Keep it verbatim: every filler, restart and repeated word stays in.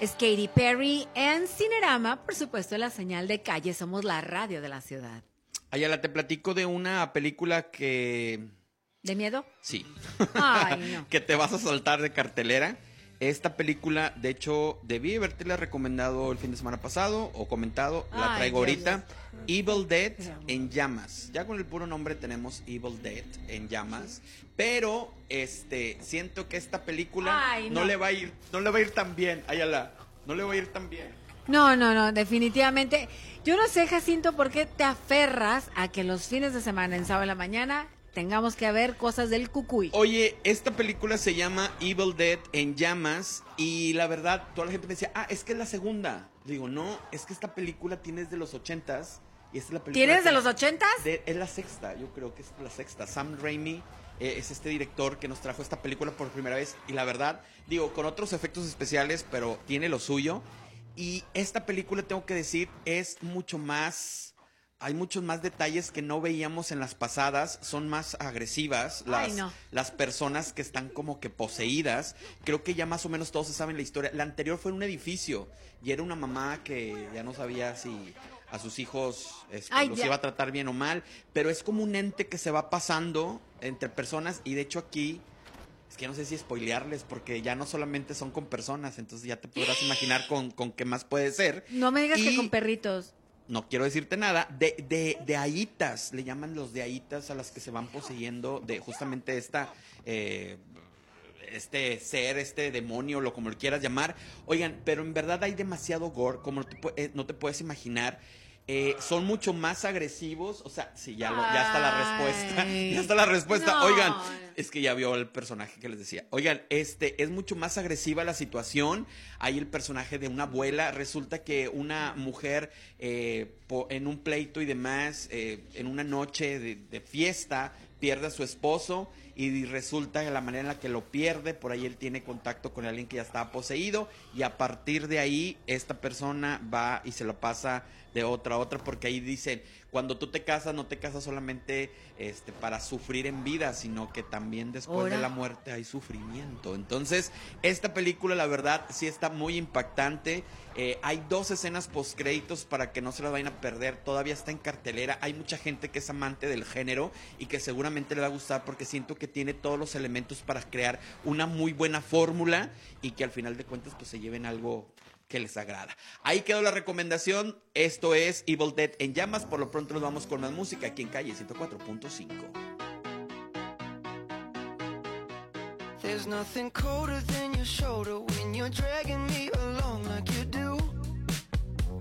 Es Katy Perry en Cinerama, por supuesto, la señal de calle. Somos la radio de la ciudad. Ayala, te platico de una película que... ¿De miedo? Sí. Ay, no. Que te vas a saltar de cartelera. Esta película, de hecho, debí habértela recomendado el fin de semana pasado o comentado. La Ay, traigo Dios, ahorita. Dios. Evil Dead en llamas. Ya con el puro nombre tenemos Evil Dead en llamas. Pero, este, siento que esta película Ay, no. no. le va a ir, no le va a ir tan bien. Ayala, no le va a ir tan bien. No, no, no, definitivamente. Yo no sé, Jacinto, por qué te aferras a que los fines de semana, en sábado en la mañana, tengamos que ver cosas del cucuy. Oye, esta película se llama Evil Dead en llamas y la verdad, toda la gente me decía, ah, es que es la segunda. Digo, no, es que esta película tiene desde los ochentas y esta es la película... ¿Tienes de que- los ochentas? de- es la sexta, yo creo que es la sexta. Sam Raimi eh, es este director que nos trajo esta película por primera vez y la verdad, digo, con otros efectos especiales, pero tiene lo suyo. Y esta película, tengo que decir, es mucho más... Hay muchos más detalles que no veíamos en las pasadas, son más agresivas las, Ay, no. las personas que están como que poseídas. Creo que ya más o menos todos se saben la historia. La anterior fue en un edificio y era una mamá que ya no sabía si a sus hijos este, Ay, los ya. iba a tratar bien o mal, pero es como un ente que se va pasando entre personas y de hecho aquí... Es que no sé si spoilearles, porque ya no solamente son con personas, entonces ya te podrás imaginar con, con qué más puede ser. No me digas que Y con perritos. no quiero decirte nada, de, de, de aitas, le llaman los de aitas a las que se van poseyendo de justamente esta, eh, este ser, este demonio, lo como lo quieras llamar. Oigan, pero en verdad hay demasiado gore, como no te, pu- eh, no te puedes imaginar. Eh, son mucho más agresivos, o sea, sí, ya, lo- ya está la respuesta, Ay. ya está la respuesta. No. Oigan, es que ya vio el personaje que les decía. Oigan, este, es mucho más agresiva la situación. Hay el personaje de una abuela. Resulta que una mujer eh, po- en un pleito y demás, eh, en una noche de, de fiesta, pierde a su esposo y resulta que la manera en la que lo pierde, por ahí él tiene contacto con alguien que ya estaba poseído y a partir de ahí esta persona va y se lo pasa de otra a otra, porque ahí dicen, cuando tú te casas no te casas solamente este para sufrir en vida, sino que también después Ahora. de la muerte hay sufrimiento. Entonces, esta película la verdad sí está muy impactante. Eh, hay dos escenas postcréditos para que no se la vayan a perder, todavía está en cartelera. Hay mucha gente que es amante del género y que seguramente le va a gustar porque siento que tiene todos los elementos para crear una muy buena fórmula y que al final de cuentas pues se lleven algo que les agrada. Ahí quedó la recomendación. Esto es Evil Dead en llamas. Por lo pronto nos vamos con más música aquí en Calle ciento cuatro punto cinco. There's nothing colder than your shoulder when you're dragging me along.